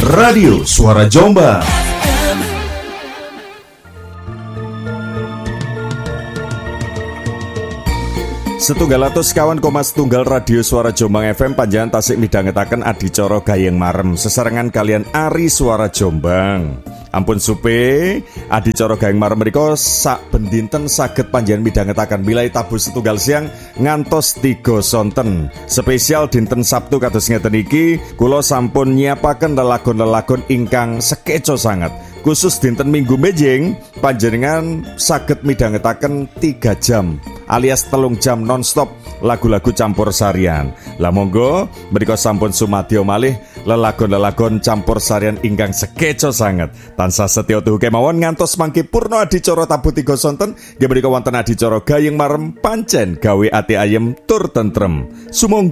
Radio Suara Jombang. Setunggal atus kawan koma setunggal Radio Suara Jombang FM panjangan tasik midhangetaken adicara gayeng marem sesarengan kalian Ari Suara Jombang. Ampun supe, adicara gayeng marem mriko sak bendinten saged panjenengan midhangetaken milai tabuh setunggal siang ngantos 3 sonten. Spesial dinten Sabtu kados ngeten iki, kula sampun nyiapaken lelagon-lelagon ingkang sekeco sanget. Khusus dinten Minggu Mejing, panjenengan saged midhangetaken 3 jam alias 3 jam non-stop lagu-lagu campur sarian. Lah monggo mriko sampun sumadyo malih lelagon-lelagon campur sarian ingkang sekeco sanget. Tansah setya tuhu kemawon ngantos mangke purna adicara tabuh 3 sonten. Nggih mriko wonten adicara gayeng marem pancen gawe ati ayem tur tentrem. Sumangga